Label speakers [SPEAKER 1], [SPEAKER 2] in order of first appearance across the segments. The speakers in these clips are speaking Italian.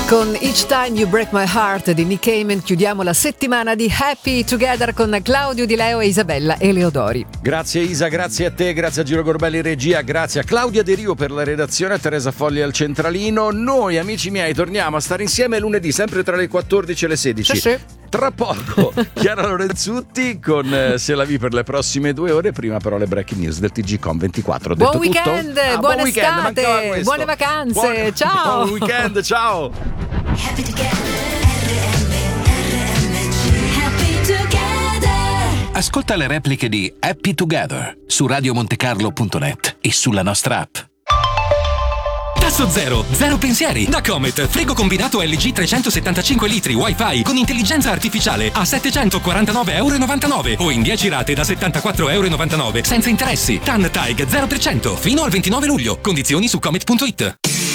[SPEAKER 1] Con Each Time You Break My Heart di Nick Cayman chiudiamo la settimana di Happy Together con Claudio Di Leo e Isabella Eleodori.
[SPEAKER 2] Grazie Isa, grazie a te, grazie a Giro Gorbelli regia, grazie a Claudia De Rio per la redazione, a Teresa Fogli al centralino. Noi amici miei torniamo a stare insieme lunedì sempre tra le 14 e le 16.
[SPEAKER 1] Sì.
[SPEAKER 2] Tra poco Chiara Lorenzutti con Se la vi per le prossime 2 ore. Prima però le breaking news del TGcom 24.
[SPEAKER 1] Buon
[SPEAKER 2] Detto
[SPEAKER 1] weekend,
[SPEAKER 2] tutto?
[SPEAKER 1] buona
[SPEAKER 2] buon
[SPEAKER 1] estate,
[SPEAKER 2] weekend,
[SPEAKER 1] buone vacanze, ciao.
[SPEAKER 2] Buon weekend, ciao.
[SPEAKER 3] Happy together, happy together.
[SPEAKER 4] Ascolta le repliche di Happy Together su radiomontecarlo.net e sulla nostra app.
[SPEAKER 5] Tasso zero pensieri. Da Comet, frigo combinato LG 375 litri Wi-Fi con intelligenza artificiale a €749,99 o in 10 rate da €74,99 senza interessi. TAN TAIG 0% fino al 29 luglio. Condizioni su comet.it.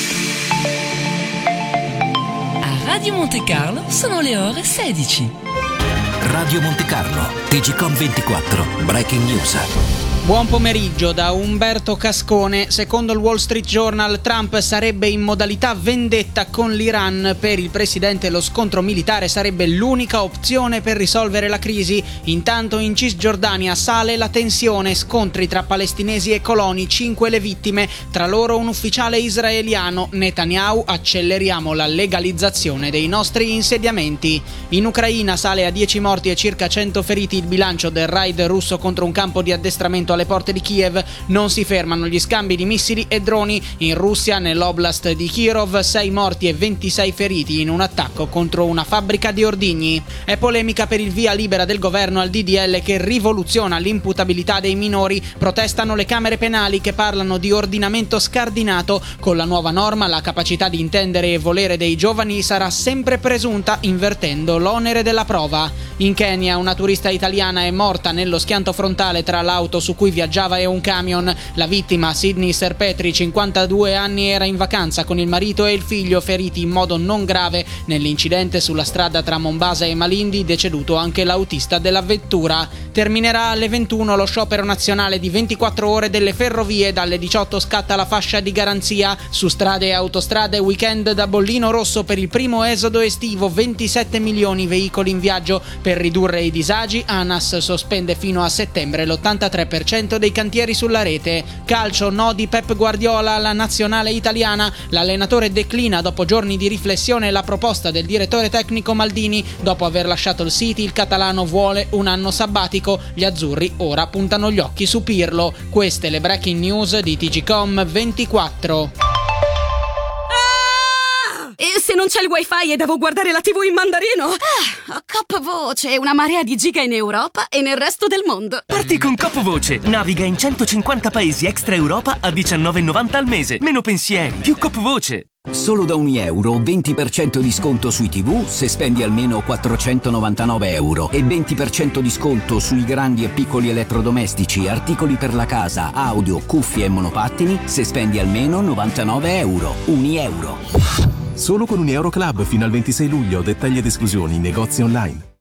[SPEAKER 6] A Radio Monte Carlo sono le ore 16.
[SPEAKER 4] Radio Monte Carlo, TGcom 24, Breaking News.
[SPEAKER 7] Buon pomeriggio da Umberto Cascone. Secondo il Wall Street Journal, Trump sarebbe in modalità vendetta con l'Iran. Per il presidente lo scontro militare sarebbe l'unica opzione per risolvere la crisi. Intanto in Cisgiordania sale la tensione, scontri tra palestinesi e coloni, 5 le vittime, tra loro un ufficiale israeliano. Netanyahu: acceleriamo la legalizzazione dei nostri insediamenti. In Ucraina sale a 10 morti e circa 100 feriti il bilancio del raid russo contro un campo di addestramento alle porte di Kiev. Non si fermano gli scambi di missili e droni. In Russia, nell'oblast di Kirov, 6 morti e 26 feriti in un attacco contro una fabbrica di ordigni. È polemica per il via libera del governo al DDL che rivoluziona l'imputabilità dei minori. Protestano le camere penali che parlano di ordinamento scardinato. Con la nuova norma la capacità di intendere e volere dei giovani sarà sempre presunta, invertendo l'onere della prova. In Kenya una turista italiana è morta nello schianto frontale tra l'auto su cui viaggiava e un camion. La vittima, Sidney Serpetri, 52 anni, era in vacanza con il marito e il figlio, feriti in modo non grave nell'incidente sulla strada tra Mombasa e Malindi, deceduto anche l'autista della vettura. Terminerà alle 21 lo sciopero nazionale di 24 ore delle ferrovie. Dalle 18 scatta la fascia di garanzia. Su strade e autostrade weekend da bollino rosso per il primo esodo estivo. 27 milioni veicoli in viaggio. Per ridurre i disagi, ANAS sospende fino a settembre l'83% dei cantieri sulla rete. Calcio, no di Pep Guardiola alla nazionale italiana. L'allenatore declina dopo giorni di riflessione la proposta del direttore tecnico Maldini. Dopo aver lasciato il City, il catalano vuole un anno sabbatico. Gli azzurri ora puntano gli occhi su Pirlo. Queste le breaking news di TGcom 24.
[SPEAKER 8] E se non c'è il wifi e devo guardare la TV in mandarino? Cop Voce, una marea di giga in Europa e nel resto del mondo.
[SPEAKER 9] Parti con Cop Voce, naviga in 150 paesi extra Europa a €19,90 al mese. Meno pensieri, più Cop Voce.
[SPEAKER 10] Solo da €1 20% di sconto sui TV se spendi almeno €499 e 20% di sconto sui grandi e piccoli elettrodomestici, articoli per la casa, audio, cuffie e monopattini se spendi almeno €99. €1.
[SPEAKER 11] Solo con un Euro Club fino al 26 luglio. Dettagli ed esclusioni in negozi online.